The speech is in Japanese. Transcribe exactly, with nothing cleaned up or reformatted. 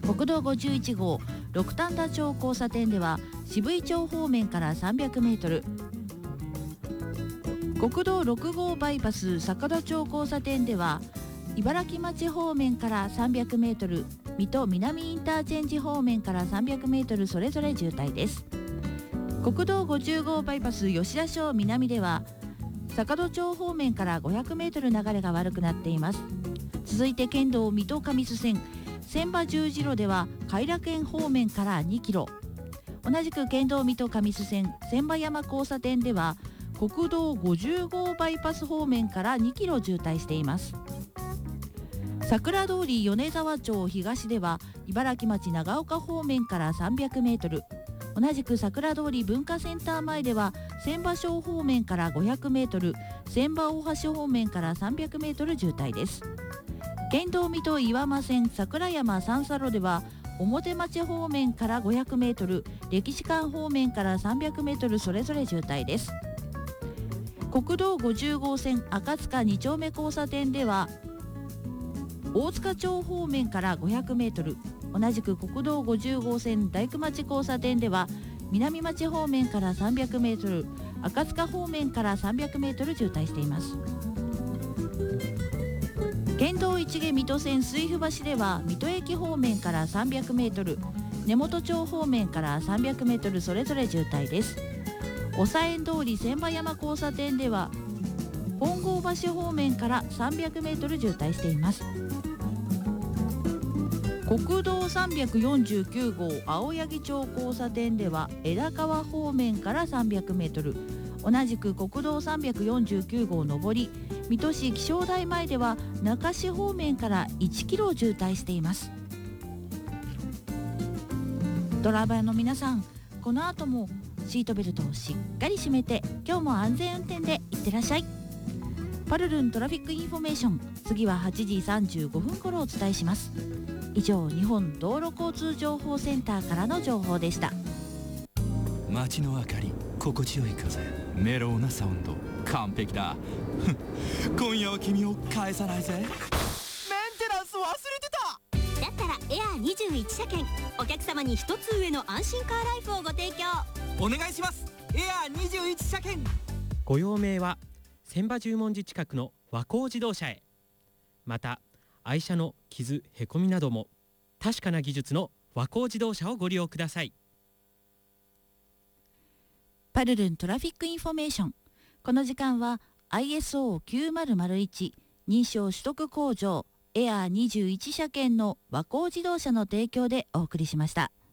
国道ごじゅういち号六反田町交差点では渋井町方面からさんびゃくメートル、国道ろく号バイパス坂戸町交差点では茨城町方面からさんびゃくメートル、水戸南インターチェンジ方面からさんびゃくメートルそれぞれ渋滞です。国道ごじゅう号バイパス吉田町南では坂戸町方面からごひゃくメートル流れが悪くなっています。続いて県道水戸上須線千葉十字路では偕楽園方面からにキロ、同じく県道水戸上須線千葉山交差点では国道ごじゅう号バイパス方面からにキロ渋滞しています。桜通り米沢町東では茨城町長岡方面からさんびゃくメートル、同じく桜通り文化センター前では千葉小方面からごひゃくメートル、千葉大橋方面からさんびゃくメートル渋滞です。県道水戸岩間線桜山三叉路では表町方面からごひゃくメートル、歴史館方面からさんびゃくメートルそれぞれ渋滞です。国道ごじゅう号線赤塚に丁目交差点では大塚町方面からごひゃくメートル、同じく国道ごじゅう号線大工町交差点では南町方面からさんびゃくメートル、赤塚方面からさんびゃくメートル渋滞しています。県道一毛水戸線水府橋では水戸駅方面からさんびゃくメートル、根本町方面からさんびゃくメートルそれぞれ渋滞です。おさえん通り千葉山交差点では本郷橋方面からさんびゃくメートル渋滞しています。国道さんびゃくよんじゅうきゅう号青柳町交差点では枝川方面からさんびゃくメートル、同じく国道さんびゃくよんじゅうきゅう号上り水戸市気象台前では中市方面からいちキロ渋滞しています。ドライバーの皆さん、この後もシートベルトをしっかり締めて今日も安全運転でいってらっしゃい。パルルントラフィックインフォメーション、次ははちじさんじゅうごふん頃お伝えします。以上、日本道路交通情報センターからの情報でした。 街の明かり、心地よい風、メロウなサウンド、完璧だ今夜は君を返さないぜ。メンテナンス忘れてた。 だったらエアーにじゅういち車検、お客様に一つ上の安心カーライフをご提供お願いします。エアーにじゅういち車検。 ご用命は千葉十文字近くの和光自動車へ。また愛車の傷へこみなども確かな技術の和光自動車をご利用ください。 パルルントラフィックインフォメーション、この時間は アイエスオーきゅうまるまるいち 認証取得工場エアーにじゅういち車検の和光自動車の提供でお送りしました。